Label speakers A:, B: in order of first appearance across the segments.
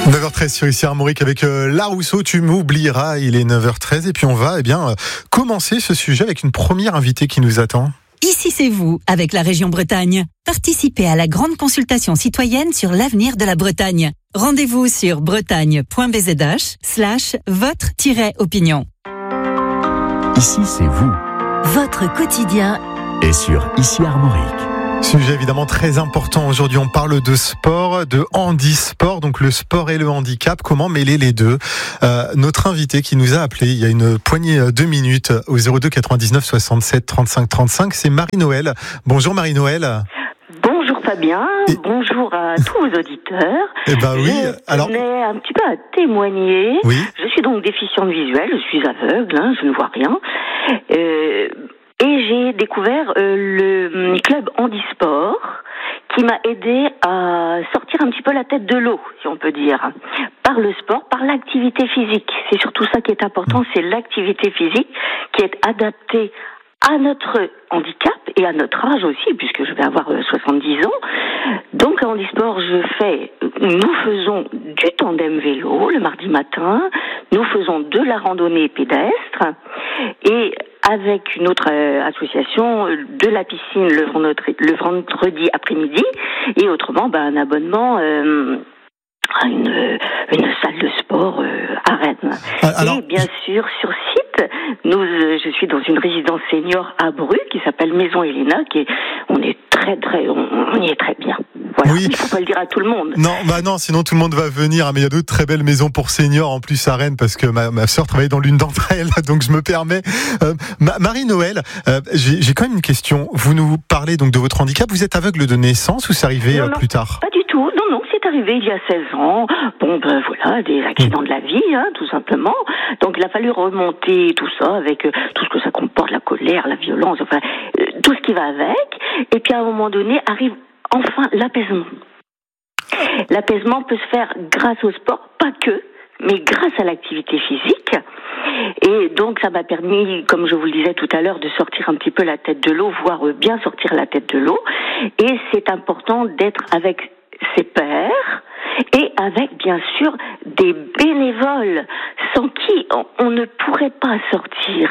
A: 9h13 sur ici Armorique avec Larousseau, tu m'oublieras, il est 9h13 et puis on va commencer ce sujet avec une première invitée qui nous attend.
B: Ici c'est vous, avec la région Bretagne. Participez à la grande consultation citoyenne sur l'avenir de la Bretagne. Rendez-vous sur bretagne.bzh/votre-opinion.
C: Ici c'est vous.
B: Votre quotidien
C: Et sur Ici Armorique.
A: Sujet évidemment très important. Aujourd'hui, on parle de sport, de handisport, donc le sport et le handicap. Comment mêler les deux ? Notre invité qui nous a appelé il y a une poignée de minutes au 02 99 67 35 35, c'est Marie-Noël. Bonjour Marie-Noël.
D: Bonjour Fabien, bonjour à tous vos auditeurs.
A: Eh ben oui, alors...
D: Je tenais un petit peu à témoigner.
A: Oui.
D: Je suis donc déficiente visuelle, je suis aveugle, je ne vois rien. Et j'ai découvert le club handisport qui m'a aidé à sortir un petit peu la tête de l'eau, si on peut dire, par le sport, par l'activité physique. C'est surtout ça qui est important, c'est l'activité physique qui est adaptée à notre handicap et à notre âge aussi, puisque je vais avoir 70 ans. Donc à handisport, nous faisons du tandem vélo le mardi matin, nous faisons de la randonnée pédestre et avec une autre association, de la piscine le vendredi après-midi et autrement un abonnement à une salle de sport à Rennes. Alors... Et bien sûr, sur site, je suis dans une résidence senior à Bru qui s'appelle Maison Elena, on y est très bien. Voilà. Oui. Il ne faut pas le dire à tout le monde.
A: Non, sinon tout le monde va venir. Mais il y a d'autres très belles maisons pour seniors en plus à Rennes parce que ma sœur travaille dans l'une d'entre elles, donc je me permets. Marie-Noël, j'ai quand même une question. Vous nous parlez donc de votre handicap. Vous êtes aveugle de naissance ou c'est arrivé plus tard ?
D: Pas du tout. Non, c'est arrivé il y a 16 ans. Voilà, des accidents de la vie, tout simplement. Donc il a fallu remonter tout ça avec tout ce que ça comporte, la colère, la violence, tout ce qui va avec. Et puis à un moment donné arrive enfin l'apaisement. L'apaisement peut se faire grâce au sport, pas que, mais grâce à l'activité physique. Et donc ça m'a permis, comme je vous le disais tout à l'heure, de sortir un petit peu la tête de l'eau, voire bien sortir la tête de l'eau. Et c'est important d'être avec ses pairs et avec bien sûr des bénévoles sans qui on ne pourrait pas sortir.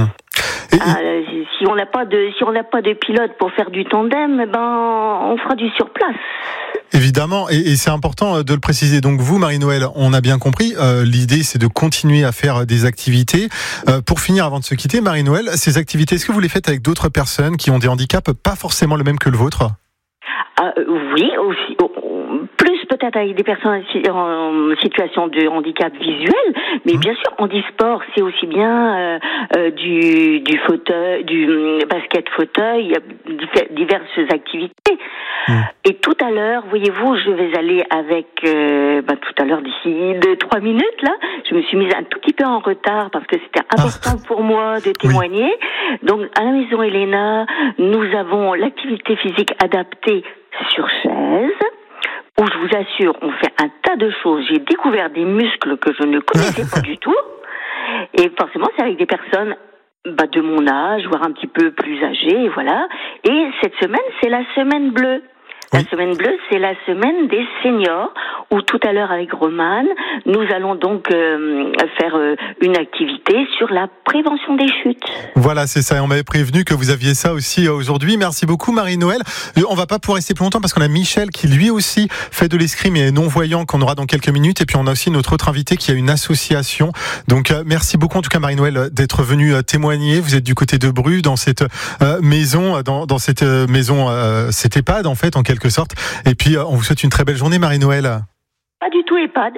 D: Si on n'a pas de pilote pour faire du tandem, on fera du surplace.
A: Évidemment, et c'est important de le préciser. Donc vous, Marie-Noël, on a bien compris, l'idée c'est de continuer à faire des activités. Pour finir, avant de se quitter, Marie-Noël, ces activités, est-ce que vous les faites avec d'autres personnes qui ont des handicaps pas forcément le même que le vôtre ?
D: Oui, aussi. Plus peut-être avec des personnes en situation de handicap visuel, mais bien sûr, handisport, c'est aussi bien du fauteuil, du basket fauteuil, diverses activités. Et tout à l'heure, voyez-vous, je vais aller avec, tout à l'heure d'ici 2-3 minutes, là, je me suis mise un tout petit peu en retard parce que c'était important pour moi de témoigner. Oui. Donc, à la Maison Elena, nous avons l'activité physique adaptée sur chaise, où je vous assure, on fait un tas de choses. J'ai découvert des muscles que je ne connaissais pas du tout. Et forcément, c'est avec des personnes de mon âge, voire un petit peu plus âgées, voilà. Et cette semaine, c'est la semaine bleue. La semaine bleue, c'est la semaine des seniors, où tout à l'heure avec Romane, nous allons donc faire une activité sur la prévention des chutes.
A: Voilà, c'est ça. Et on m'avait prévenu que vous aviez ça aussi aujourd'hui. Merci beaucoup, Marie-Noël. On va pas pouvoir rester plus longtemps parce qu'on a Michel qui lui aussi fait de l'escrime et est non-voyant qu'on aura dans quelques minutes. Et puis on a aussi notre autre invité qui a une association. Donc merci beaucoup en tout cas, Marie-Noël, d'être venue témoigner. Vous êtes du côté de Bru, dans cette maison, dans cette maison, cette EHPAD en fait, en quelque sorte. Et puis on vous souhaite une très belle journée, Marie-Noël.
D: Pas du tout EHPAD,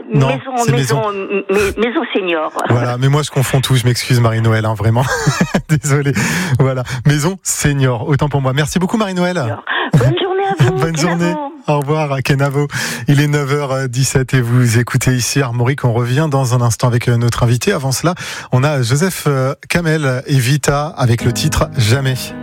D: maison senior.
A: Voilà, mais moi je confonds tout, je m'excuse Marie-Noël, vraiment. Désolé. Voilà, maison senior, autant pour moi. Merci beaucoup Marie-Noël.
D: Bonne journée à vous.
A: Bonne journée. Au revoir à Kenavo. Il est 9h17 et vous écoutez ici Armorique. On revient dans un instant avec notre invité. Avant cela, on a Joseph Kamel et Vita avec le titre Jamais.